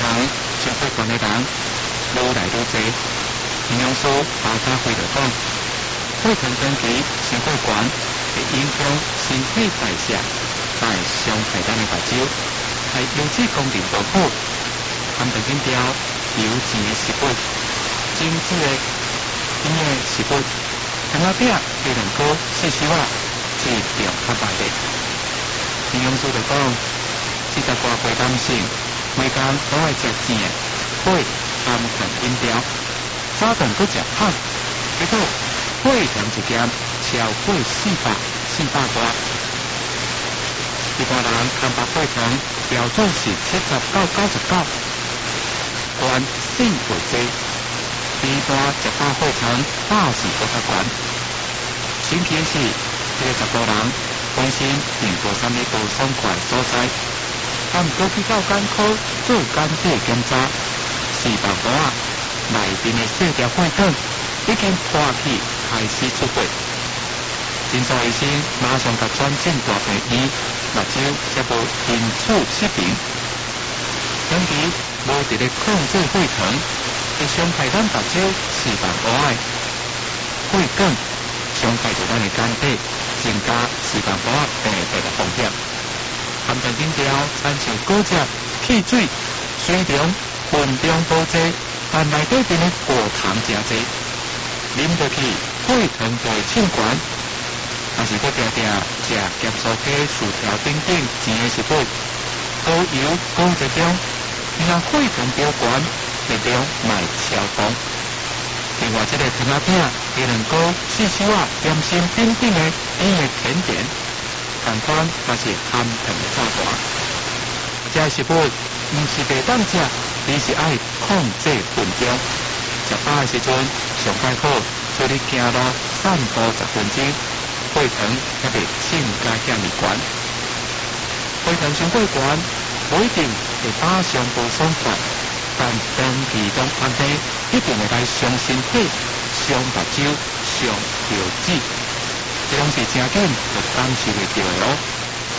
上血管的人愈来愈多。营养师巴扎辉就讲，血糖长期上过悬，会影响身体代谢，会伤害咱的目睭，害油脂功能不好。含着紧条油脂的食物，精致的甜的食物，糖仔饼、鸡蛋糕、四小仔是重较大的。营养师就讲，40多岁男性每天都爱食甜的血含糖饮料，早顿搁食胖，结果血糖一减超过400多。一般人空白血糖标准是70到99，悬性过低，低端食饱血糖80搁较悬。神奇的是，这个10多人本身并无啥物不爽快所在，但过去到肝科做肝底检查，4磅多啊，内面的细条血管已经破去，开始出血。诊所医生马上甲转进大病院，目睭才无因此失明。长期无伫咧控制血糖，会伤害咱目睭4磅多的血管，伤害着咱的肝底，增加4磅多病的风险。含糖饮料参像果汁、汽水，虽然分量不多，但内底边的果糖真多，啉落去血糖就会抢悬。但是要定定食咸酥鸡、薯条等等甜的食物，高油高热量，让血糖飙悬，热量卖超高。另外，这个糖仔饼、鸡蛋糕、四小仔、点心等等的甜的甜点，同款也是含糖炸弹。这食物唔是白当食，而是爱控制分量。食饱的时阵，上快好出去行路散步10分钟，血糖也袂增加遐尼悬。血糖伤过悬，不一定会马上无爽快，但长期中安尼，一定会来伤身体、伤目睭、伤油脂，这拢是真紧，就感受袂到的哦。